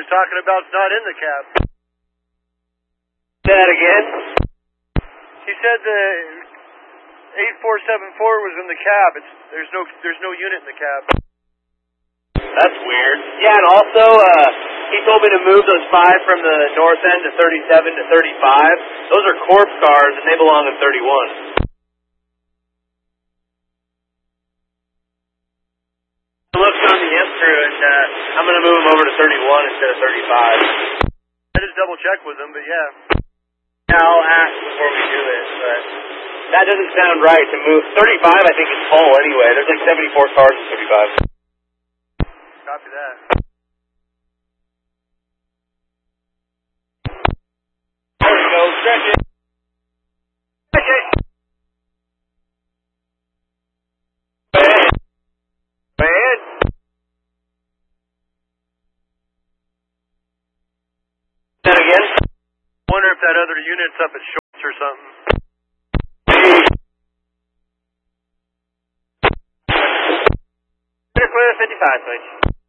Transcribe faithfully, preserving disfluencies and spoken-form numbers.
talking about is not in the cab. Say that again? He said the eight four seven four was in the cab. It's there's no there's no unit in the cab. That's weird. Yeah, and also, uh, he told me to move those five from the north end to thirty-seven to thirty-five. Those are corpse cars, and they belong in thirty-one. I looked on the M-Crew, and uh, I'm going to move them over to thirty-one instead of thirty-five. I just double check with him, but yeah. Yeah, I'll ask before we do it, but that doesn't sound right to move. thirty-five, I think, is full anyway. There's like seventy-four cars in thirty-five. Copy that. There we go. Stretch it. Stretch it. Man. Man. That again? Wonder if that other unit's up at Shorts or something. Clear, fifty-five, switch.